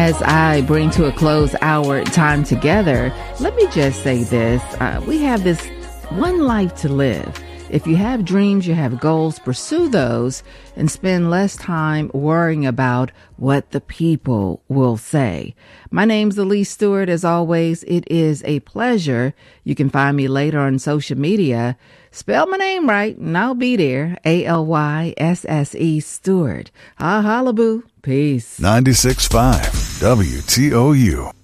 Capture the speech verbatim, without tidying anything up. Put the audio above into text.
As I bring to a close our time together, let me just say this. Uh, we have this one life to live. If you have dreams, you have goals, pursue those and spend less time worrying about what the people will say. My name's Elise Stewart. As always, it is a pleasure. You can find me later on social media. Spell my name right and I'll be there. A L Y S S E Stewart. Ah, holla boo. Peace. ninety-six point five W T O U.